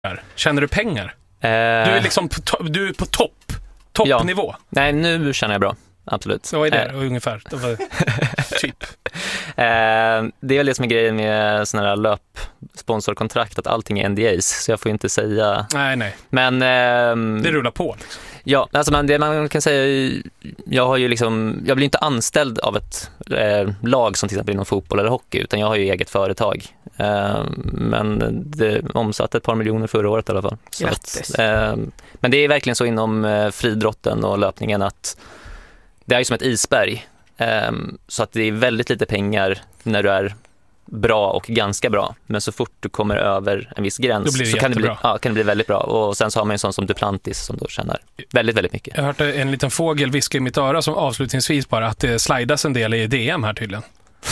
Känner du pengar? Du är liksom du är på toppnivå. Ja. Nej, nu känner jag bra. Absolut. Vad är det ungefär? Typ. Det är väl det som är grejen med sådana här löpsponsorkontrakt, att allting är NDAs, så jag får inte säga. Nej. Men det rullar på liksom. Ja, alltså det man kan säga, jag blir inte anställd av ett lag som till exempel inom fotboll eller hockey, utan jag har ju eget företag. Men det omsatte ett par miljoner förra året i alla fall. Men det är verkligen så inom friidrotten och löpningen att det är ju som ett isberg. Så att det är väldigt lite pengar när du är bra och ganska bra, men så fort du kommer över en viss gräns så kan det bli väldigt bra. Och sen så har man en sån som Duplantis som då tjänar väldigt, väldigt mycket. Jag hörde en liten fågel viska i mitt öra som avslutningsvis bara att det slidas en del i DM här tydligen.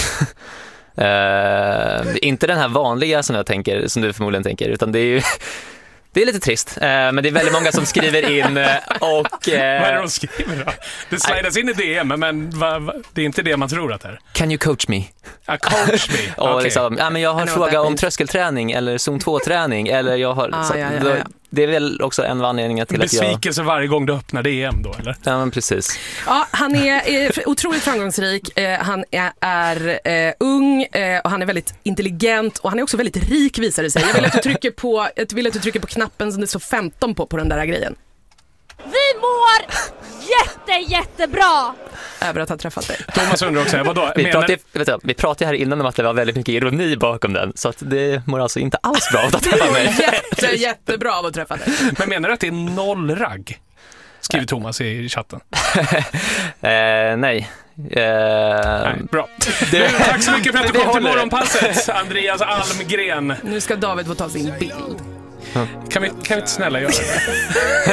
Inte den här vanliga som du förmodligen tänker, utan det är ju det är lite trist, men det är väldigt många som skriver in och... Vad är det de skriver då? Det slidas in i DM, men det är inte det man tror att det är. Can you coach me? Coach me? Och okay. liksom, men jag har frågat om tröskelträning eller zon 2-träning, eller jag har... Det är väl också en anledning till att jag... Besvikelse varje gång du öppnar DM då, eller? Ja, men precis. Ja, han är otroligt framgångsrik. Han är ung och han är väldigt intelligent och han är också väldigt rik, visar det sig. Jag vill att du trycker på knappen som det står 15 på den där grejen. Vi mår jättebra över att ha träffat dig. Thomas undrar också, vadå? Vi pratade här innan om att det var väldigt mycket ironi bakom den, så att det mår alltså inte alls bra att träffa mig. Jättebra av att träffa dig. Men menar du att det är 0 ragg? Skriver Thomas i chatten. Nej. Nej, bra. Tack så mycket för att du kom till morgonpasset, Andreas Almgren. Nu ska David få ta sin bild. Kan vi inte snälla göra det?